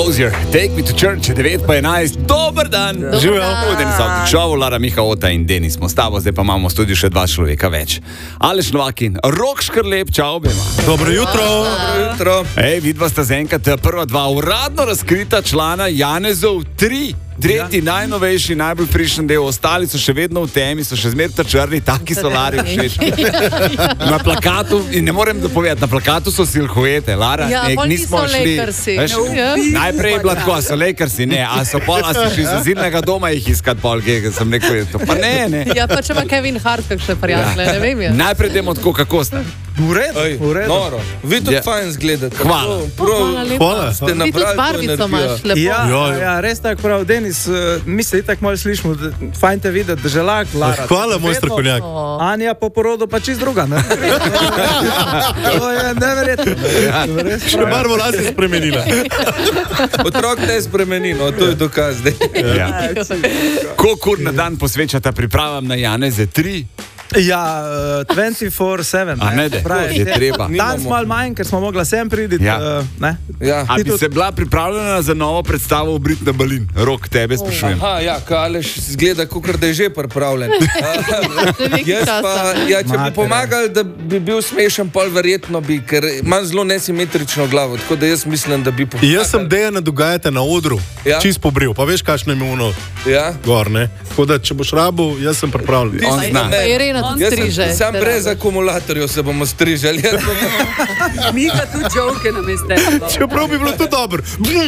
Dozier, Take Me to Church, 9:11, dober dan. Živijo. Denis Avtičov, Lara Miha Ota in Denis smo s tabo, zdaj pa imamo v studiu še dva človeka več. Aleš Novakin, Rok Škrlep, čau obema. Dobro jutro. Ej, vidva sta zaenkrat prva dva uradno razkrita člana Janezov 3. Tretji, najnovejši, najbolj frišen del, ostali so še vedno v temi, so še zmeraj črni, taki so Lari všeč. Na plakatu, in ne morem dopovedati, na plakatu so silhuete, Lara, nismo šli. Najprej je bila tako, a so Lakersi, ne, a so pol, a si šli iz azilnega doma jih iskat pol, sem rekel, to pa ne. Ja, pa če ima Kevin Hart kakšne prijatelje, ne vem, ja. Najprej demo tako, kako ste. V redu. Noro. Vi tudi fajn zgledate. Hvala. Hvala. Ste Ti tudi napravili to barvico imaš energijo. lepo. Ja, res tako prav, Denis, mi se itak malo slišimo, fajn te videti, da želak, Lara. Hvala, moj strokovnjak. Anja po porodu pa čist druga, ne? To je neverjetno. Še barvo las je spremenila. Otrok ne spremeni, no, to je dokaz. Ja. Koliko ur na dan posvečata pripravam na Janeze 3? Ja, 24/7. A ne, je treba. Danes malo manj, ker smo mogla sem priditi. Ja. Ne? Ja. A bi se bila pripravljena za novo predstavo v Brit na Balin? Rok, tebe sprašujem. Aha, ja, Aleš zgleda, kakor da je že pripravljen. Jaz pa, ja, če bi pomagal, da bi bil smešen, pol verjetno bi, ker imam zelo nesimetrično glavo, tako da jaz mislim, da bi pomagal. Jaz sem Dejana dogajate na odru, Ja. čist pobril, pa veš, kakšno je imuno Ja. gor, ne? Tako da, če boš rabil, jaz sem pripravljen. On zna. Pa Irena tudi Jaz striže. sem brez akumulatorjev se bomo strižali. Mika tudi žovke na mestu. Čeprav bi bilo to dobro.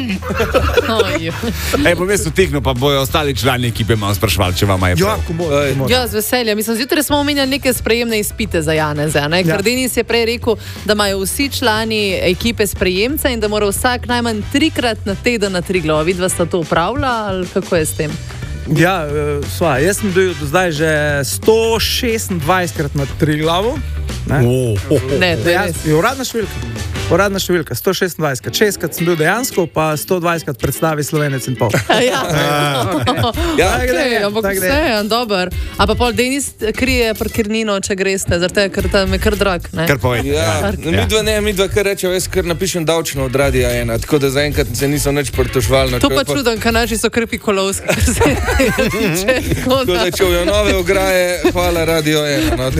Ej, bom jaz utihnil, pa bojo ostali člani ekipe malo sprašvali, če vama je Ja, prav. ko mora. Ja, z veseljem. Mislim, zjutraj smo omenjali neke sprejemne izpite za Janeza, ne? Ker Denis je prej rekel, da imajo vsi člani ekipe sprejemce in da mora vsak najmanj 3-krat na teden na Triglav. Vidva sta to upravila ali kako je s tem? Ja, sva, jaz sem bil do zdaj že 126krat na Triglavu. Ne, to je res. Je uradna številka. Uradna številka, 126krat. 6krat sem bil dejansko, pa 120krat predstavi Slovenec in pol. Ja, Ja, okay, ampak tak vse je, dober. A pa pol Denis krije parkirnino, če greste, zato je tam je kar drag, ne? Kar povej. Ja, midva kar rečejo, jaz kar napišem davčno od Radia 1, tako da zaenkrat se niso nič pritožvali. To pa čudem, kaj naši so krpi kolovski, kar se tiče. Tako da čujo nove ograje, hvala Radio 1. No,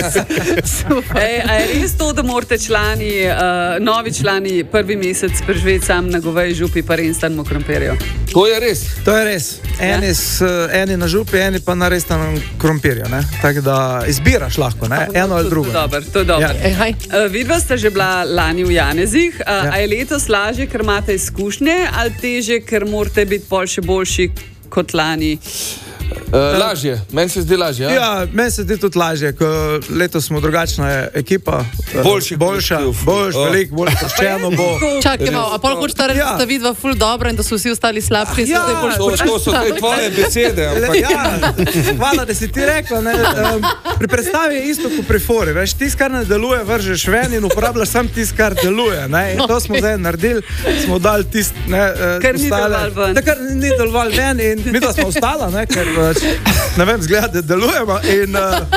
A je res to, da morate člani, novi člani prvi mesec preživeti sam na goveji župi pa restan krompirju? to je res. To je res. Eni na župi, eni pa na resnem krompirju. ne. Tako da izbiraš lahko, ne? Eno ali drugo. To je dobro. Ja. Vidva sta že bila lani v Janezih. A je letos lažje, ker imate izkušnje, ali teže, ker morate biti pol še boljši kot lani? Lažje, meni se zdi lažje. Ja, meni se zdi tudi lažje, ker letos smo drugačna ekipa. Boljši boljša, kolektiv. veliko bolj sproščeno bo. Čakaj malo, a pol hočete reči, da sta vidva ful dobra in da so vsi ostali slabši in so zdaj bolj To so te tvoje besede. Ampak Ja, hvala, da si ti rekla. Ne, pri predstavi je isto kot pri fori. Veš, tisto, kar ne deluje, vržeš ven in uporabljaš samo tisto, kar deluje. Ne. In to smo zdaj naredili, smo dali tisto, Kar ni delovalo ven. Kar ni delovalo ven in mi da smo ostala, ne, ker ne vem, zgleda, da delujemo in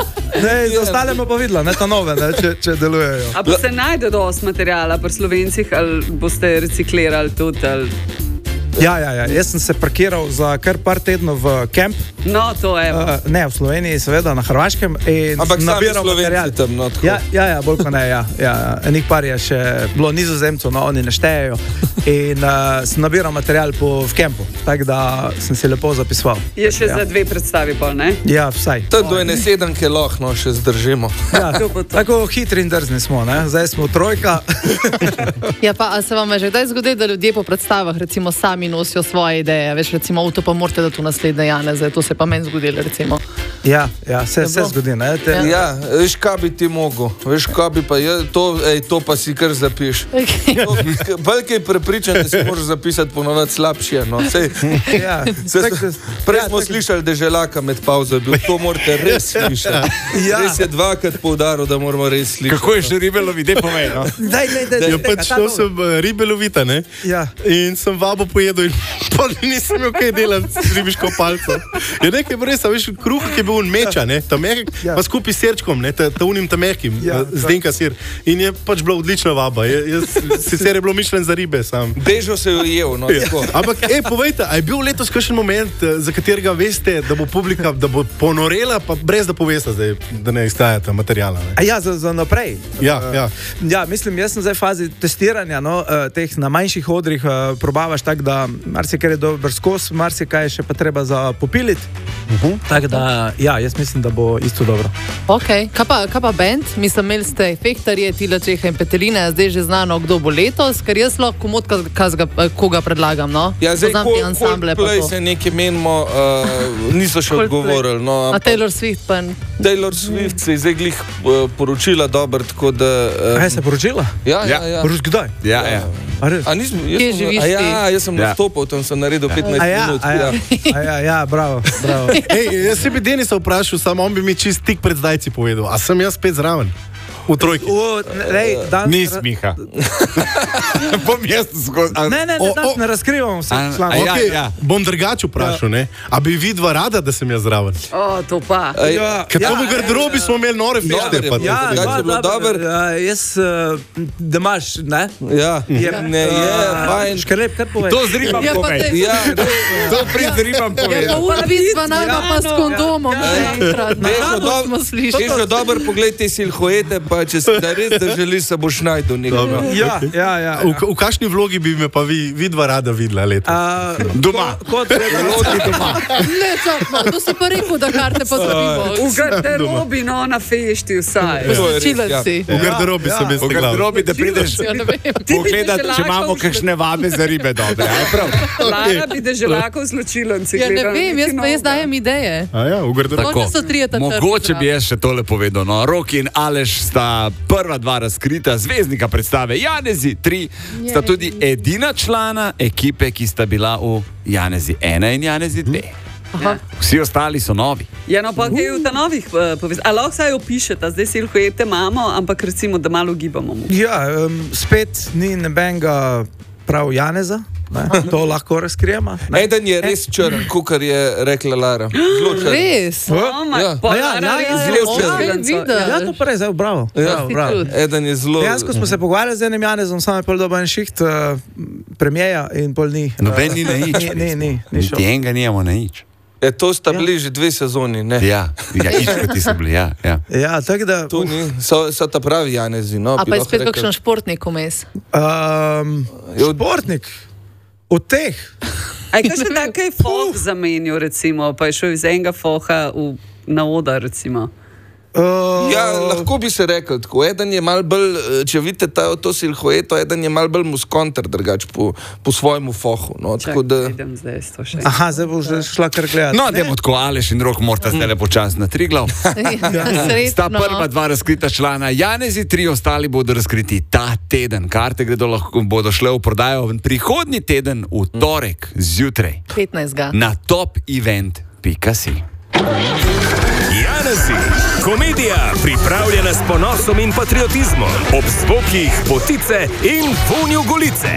za ostale pa videla, ne ta nove, ne, če delujejo. A pa se najde dosti materijala pri Slovencih, ali boste reciklirali tudi? Ali... Ja, jaz sem se parkiral za kar par tednov v kamp. No, to je. Ne, v Sloveniji, seveda, na Hrvaškem. Ampak sami nabiral Slovenci material. tam, no, tako. Ja, bolj kot ne, ja. Enih par je še bilo Nizozemcev, no, oni ne štejejo. In sem nabiral material v kampu, tako da sem si lepo zapisoval. Je še za 2 predstavi pol, ne? Ja, vsaj. To je do ene 7, ki lahko še zdržimo. Ja, tako hitri in drzni smo, ne? Zdaj smo trojka. Ja, pa a se vam je že kdaj zgodilo, da ljudje po predstavah recimo sami nosijo svoje ideje? Veš, recimo, to pa morate dati v naslednje Janeze, to se pa meni zgodilo, recimo. Ja, se zgodi, ne? Ja, veš, kaj bi ti mogel, veš, kaj bi pa to pa si kar zapiš. Veliko je prepričan, da si moraš zapisati ponovati slabše. No. Ja. Prej smo slišali, da je želaka med pauzo, to morate res slišati. Res je 2krat poudaril, da moramo res slišati. Kako je še ribe lovite, povej, no? Ja, pač to sem ribe lovita, ne? Ja. In sem vabo pojedel naredil in pa nisem imel kaj delati z ribiško palco. Je nekaj res, veš, kruh, ki je bil meča, ne, ta mehek, pa skupaj s sirčkom, ne, ta unim ta mehkim, zdenka sir. In je pač bila odlična vaba. Sicer je bilo mišljen za ribe sam. Dežo se jo jel, no, tako. Ampak, povejte, a je bil letos kakšen moment, za katerega veste, da bo publika, da bo ponorela, pa brez da poveste zdaj, da ne izstajata materijala, ne? Ja, za naprej. Ja. Ja, mislim, jaz sem zdaj v fazi testiranja, no, teh na manjših odrih probavaš tako, da marsikaj je dober skos, marsikaj je še pa treba za popiliti. Tako da, ja, jaz mislim, da bo isto dobro. Ok, kaj pa band? Mislim, imeli ste Fehtarje, Tila Čeha in Peteline, zdaj že znano, kdo bo letos, ker jaz lahko koga predlagam, no? Ja, zdaj, ensemble pa Coldplay to. se nekaj menimo, niso še odgovorili, no. A Taylor Swift pa... Taylor Swift se je zdaj glih poročila dobro, tako da... Kaj se je poročila? Ja. Poroč kdaj? Ja. A nisem, Kje živiš ti? jaz sem nastopal, tam sem naredil 15 minut. Ja, bravo. Jaz se bi Denisa vprašal, samo on bi mi čist tik pred zdajci povedal. A sem jaz spet zraven? V trojki. Ni smiha. Bom jaz skozi. Ne razkrivamo vse članke. Okay, bom drugače vprašal, ne? A bi vidva rada, da sem jaz zraven? To pa. Ker to v garderobi smo imeli nore fešte. Drugače je bilo dobro. Jaz, da imaš, ne? Ja, ne, je, fajn. Škrlep, kar povej. To z ribam Ja, pa povej. te- Ja, To prid z ribam Ja, povej. pa urbistva nama pa s kondomom. Enkrat, na rado smo slišali. Še dobro, poglej te silhuete, pa če si da res, da želiš, se boš najdel nekaj. Ja. V kakšni vlogi bi me pa vidva rada videla letos? Doma. Kot doma. Ne, čakaj, to si pa rekel, da karte pa dobimo. V garderobi, no, na fešti vsaj. Posvečila si. V garderobi sem jaz V glavni. garderobi, da prideš Ja, ne vem. pogledat, če imamo kakšne vabe za ribe dobre. A je prav? Lara bi deželako zločilenci. Ja, ne vem, jaz dajem ideje. A ja, v garderobi. Tako so trije ta Mogoče bi jaz še tole povedal. No. Roki in Aleš sta prva dva razkrita zvezdnika predstave. Janezi 3 sta tudi edina člana ekipe, ki sta bila v Janezi 1 in Janezi 2. Vsi ostali so novi. Ja, no, pa kaj je v ta novih povezah? A lahko saj opišete, zdaj silhuete imamo, ampak recimo, da malo gibamo. Ja, spet ni nobenega prav Janeza. Ne, to lahko razkrijemo. Eden je res črn, kukar je rekla Lara. Zelo črn. Res? Zelo črn. Ja, to pa res, bravo. Bravo. Eden je zelo... Dejansko smo se pogovarjali z enim Janezom, samo je pol dobil en šiht premijeja in pol ni. Noben ni na nič. Ni šel. Niti enega nijamo na nič. To sta bili že 2 sezoni, ne? Ja, iškati so bili, ja. Ja, tako da... To ni, so ta pravi Janezi, no. A pa je spet kakšen športnik vmes? Športnik. Od teh. Aj, kaj še takaj foh zamenil, recimo, pa je šel iz enega foha na oder, recimo. Ja, lahko bi se rekel tako. Eden je mal bolj, če vidite to silhueto, eden je mal bolj muskonter, drugač po svojemu fohu. No, tako da... Idem zdaj s to še. Aha, zdaj bo že šla kar gledati. No, dajmo tako, Aleš in Rok morata zdaj počas na Triglav. Sta prva dva razkrita člana. Janezi 3, ostali bodo razkriti ta teden. Karte bodo šle v prodajo prihodnji teden, v torek zjutraj. 15. Na topevent.si. Janezi, komedija pripravljena s ponosom in patriotizmom, ob zvokih potice in vonju golice.